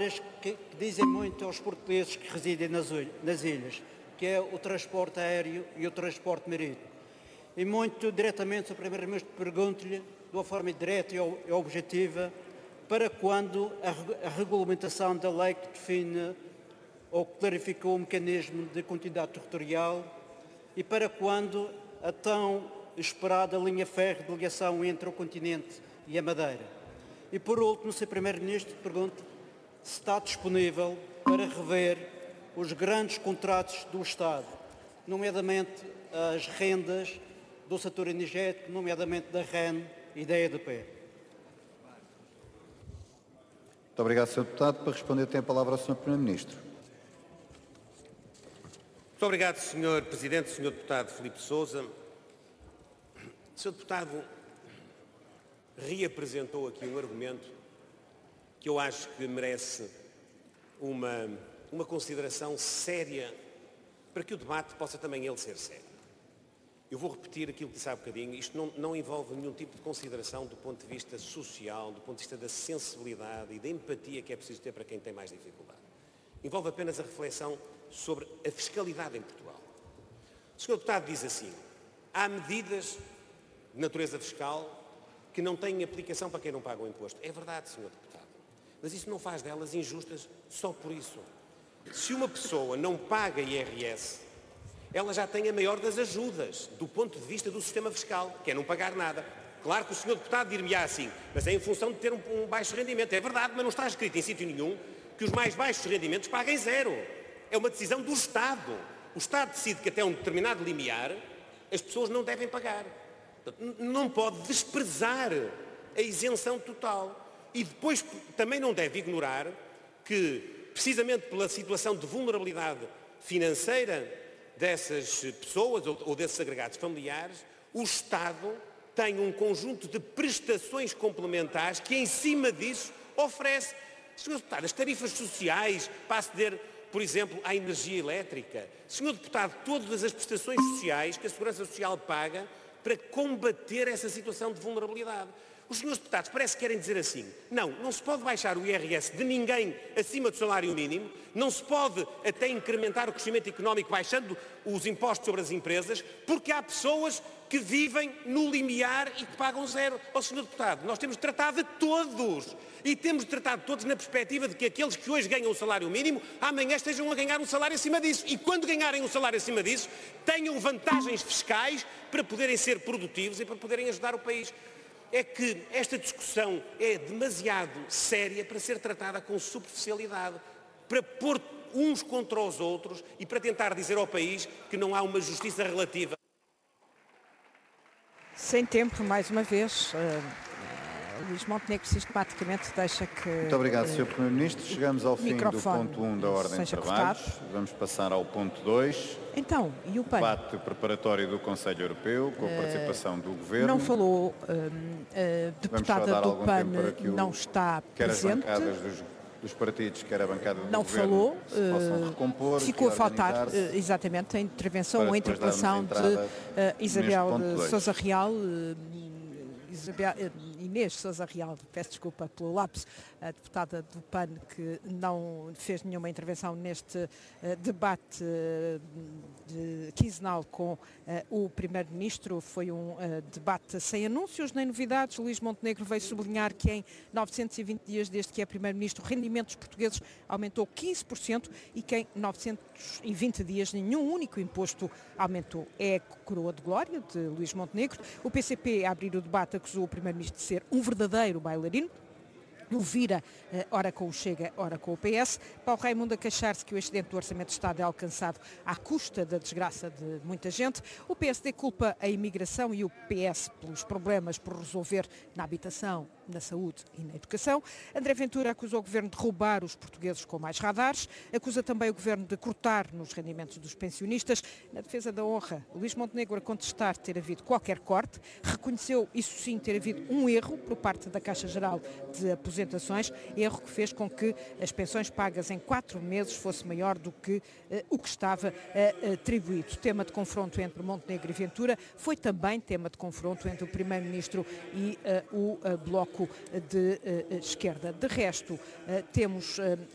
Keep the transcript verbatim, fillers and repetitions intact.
áreas que, que dizem muito aos portugueses que residem nas, nas ilhas, que é o transporte aéreo e o transporte marítimo. E muito diretamente, o Primeiro-Ministro, pergunto-lhe, de uma forma direta e objetiva, para quando a, a regulamentação da lei que define ou que clarificou o mecanismo de continuidade territorial e para quando a tão esperada linha férrea de ligação entre o continente e a Madeira. E por último, senhor Primeiro-Ministro, pergunto se está disponível para rever os grandes contratos do Estado, nomeadamente as rendas do setor energético, nomeadamente da R E N e da E D P. Muito obrigado, senhor Deputado. Para responder tem a palavra o senhor Primeiro-Ministro. Muito obrigado, senhor Presidente, senhor Deputado Filipe Sousa. senhor Deputado reapresentou aqui um argumento que eu acho que merece uma, uma consideração séria para que o debate possa também ele ser sério. Eu vou repetir aquilo que disse há bocadinho. Isto não, não envolve nenhum tipo de consideração do ponto de vista social, do ponto de vista da sensibilidade e da empatia que é preciso ter para quem tem mais dificuldade. Envolve apenas a reflexão sobre a fiscalidade em Portugal. O senhor Deputado diz assim: há medidas de natureza fiscal que não têm aplicação para quem não paga o imposto. É verdade, senhor Deputado. Mas isso não faz delas injustas só por isso. Se uma pessoa não paga I R S, ela já tem a maior das ajudas do ponto de vista do sistema fiscal, que é não pagar nada. Claro que o senhor Deputado dir-me-á assim, mas é em função de ter um, um baixo rendimento. É verdade, mas não está escrito em sítio nenhum que os mais baixos rendimentos paguem zero. É uma decisão do Estado. O Estado decide que até um determinado limiar as pessoas não devem pagar. Portanto, não pode desprezar a isenção total. E depois também não deve ignorar que, precisamente pela situação de vulnerabilidade financeira dessas pessoas ou, ou desses agregados familiares, o Estado tem um conjunto de prestações complementares que, em cima disso, oferece. senhor Deputado, as tarifas sociais para aceder, por exemplo, à energia elétrica. senhor Deputado, todas as prestações sociais que a Segurança Social paga para combater essa situação de vulnerabilidade. Os senhores deputados parece que querem dizer assim: não, não se pode baixar o I R S de ninguém acima do salário mínimo, não se pode até incrementar o crescimento económico baixando os impostos sobre as empresas, porque há pessoas que vivem no limiar e que pagam zero. Ó senhor deputado, nós temos de tratar de todos. E temos de tratar de todos na perspectiva de que aqueles que hoje ganham o salário mínimo, amanhã estejam a ganhar um salário acima disso. E quando ganharem um salário acima disso, tenham vantagens fiscais para poderem ser produtivos e para poderem ajudar o país. É que esta discussão é demasiado séria para ser tratada com superficialidade, para pôr uns contra os outros e para tentar dizer ao país que não há uma justiça relativa. Sem tempo, mais uma vez, uh, Luís Montenegro sistematicamente deixa que... Muito obrigado, senhor Primeiro-Ministro. Chegamos ao fim do ponto um da ordem de trabalhos. Cortado. Vamos passar ao ponto dois. Então, e o P A N? Debate preparatório do Conselho Europeu, com a participação do Governo. Não falou, uh, a deputada do P A N não está presente. Quer as bancadas dos, dos partidos, quer a bancada do não Governo falou, se possam recompor, ficou a faltar, uh, exatamente, a intervenção ou a interpelação de uh, Isabel de Sousa Real, uh, Isabel, Inês Sousa Real, peço desculpa pelo lapso, a deputada do P A N, que não fez nenhuma intervenção neste uh, debate uh, de quinzenal com uh, o Primeiro-Ministro. Foi um uh, debate sem anúncios nem novidades. Luís Montenegro veio sublinhar que em novecentos e vinte dias desde que é Primeiro-Ministro, o rendimento dos portugueses aumentou quinze por cento e que em novecentos e vinte dias nenhum único imposto aumentou. É a coroa de glória de Luís Montenegro. O P C P, a abrir o debate, acusou o Primeiro-Ministro de ser um verdadeiro bailarino. O vira, ora com o Chega, ora com o P S. Paulo Raimundo a queixar-se que o excedente do Orçamento de Estado é alcançado à custa da desgraça de muita gente. O P S D culpa a imigração e o P S pelos problemas por resolver na habitação, na saúde e na educação. André Ventura acusou o Governo de roubar os portugueses com mais radares. Acusa também o Governo de cortar nos rendimentos dos pensionistas. Na defesa da honra, Luís Montenegro a contestar ter havido qualquer corte. Reconheceu, isso sim, ter havido um erro por parte da Caixa Geral de Aposentações, erro que fez com que as pensões pagas em quatro meses fosse maior do que uh, o que estava uh, atribuído. Tema de confronto entre Montenegro e Ventura foi também tema de confronto entre o Primeiro-Ministro e uh, o uh, Bloco de uh, esquerda. De resto, uh, temos uh,